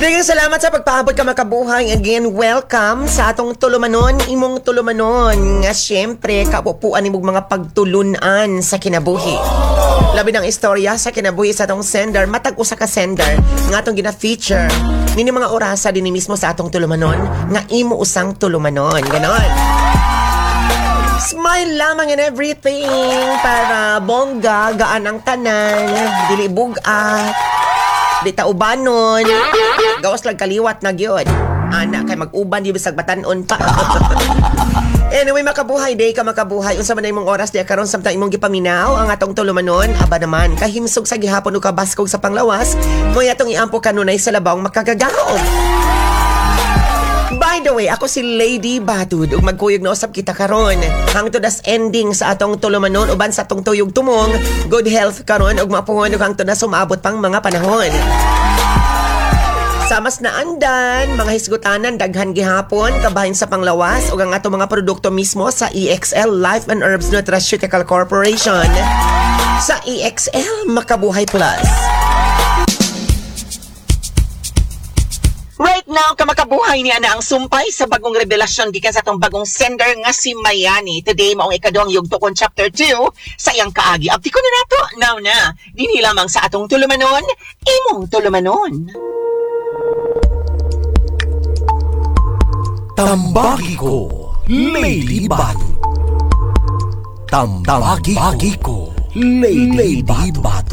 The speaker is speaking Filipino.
Daghang salamat sa pagpaabot ka makabuhay. Again, welcome sa atong tulumanon, imong tulumanon. Nga syempre, kapupuan imong mga pagtulunan sa kinabuhi. Labi ng istorya sa kinabuhi sa atong sender, matag usa ka sender nga atong gina-feature. Nini mga orasa din mismo sa atong tulumanon nga imo usang tulumanon. Ganon. Smile lamang and everything para bongga, gaan ang tanan, dili bugat, di taubanon, gawas lang kaliwat na gyud. Anak kay mag-uban di bisag batanon pa. Anyway, makabuhay day ka makabuhay. Unsa man na imong oras diya karon samtang imong gipaminaw ang atong tulumanon, aba naman kahimsog sa gihapon ug kabaskog sa panglawas, moy atong iampo kanunay sa labawng makagagaom. By the way, ako si Lady Batud ug magkuyog na usab kita karon. Hangtod as ending sa atong tulumanon uban sa atong tuyog tumong, good health karon ug mapuhon ug hangtod na sumabot pang mga panahon. Sa mas naandan, mga hisgutanan daghan gihapon kabahin sa panglawas ug ang atong mga produkto mismo sa EXL Life and Herbs Nutraceutical Corporation. Sa EXL Makabuhay Plus. Right now, kamakabuhay niya na ang sumpay sa bagong revelasyon gikan sa atong bagong sender nga si Mayani. Today, maong ikaduhang yugtokon chapter 2 sa iyang kaagi. Abti ko na nato, now na. Dinhi lamang sa atong tulumanon, imong tulumanon. Tambaki ko, Lady Batud. Tambaki ko, Lady Batud.